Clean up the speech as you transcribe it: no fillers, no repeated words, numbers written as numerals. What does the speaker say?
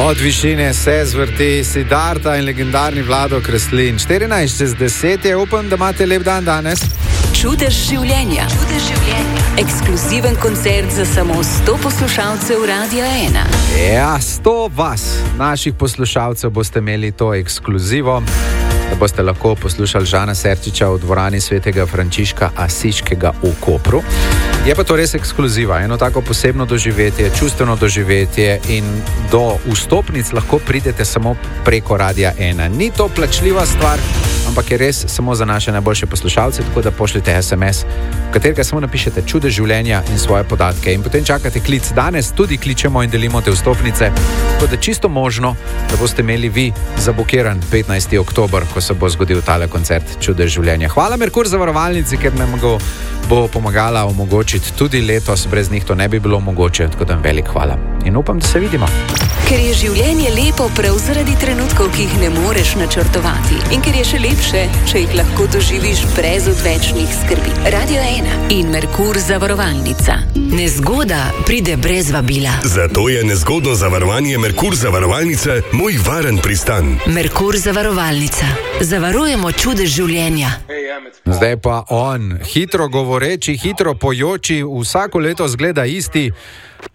Od višine se zvrti Siddharta in legendarni Vlado Kreslin. 14:10 je, upam, da imate lep dan danes. Čudež življenja. Ekskluziven koncert za samo 100 poslušalcev Radia 1. Ja, 100 vas, naših poslušalcev, boste imeli to ekskluzivo, da boste lahko poslušali Žana Serčiča v dvorani svetega Frančiška Asiškega v Kopru. Je pa to res ekskluziva, eno tako posebno doživetje, čustveno doživetje in do vstopnic lahko pridete samo preko Radia 1. Ni to plačljiva stvar, ampak je res samo za naše najboljše poslušalce, tako da pošljite SMS, v katerega samo napišete Čudež življenja in svoje podatke in potem čakate klic. Danes tudi kličemo in delimo te vstopnice, tako da čisto možno, da boste imeli vi zabukiran 15. oktober, ko se bo zgodil tale koncert Čudež življenja. Hvala Merkur zavarovalnici, ker nam bo pomagala omogočiti tudi letos, brez njih to ne bi bilo mogoče, tako da velik hvala. In upam, da se vidimo. Ker je življenje lepo prav zaradi trenutkov, ki jih ne moreš načrtovati. In ker je še lepše, če jih lahko doživiš brez odvečnih skrbi. Radio 1 in Merkur zavarovalnica. Nezgoda pride brez vabila. Zato je nezgodno zavarovanje Merkur zavarovalnice moj varen pristan. Merkur zavarovalnica. Zavarujemo čudež življenja. Zdaj pa on, hitro govoreči, hitro pojoči, vsako leto zgleda isti.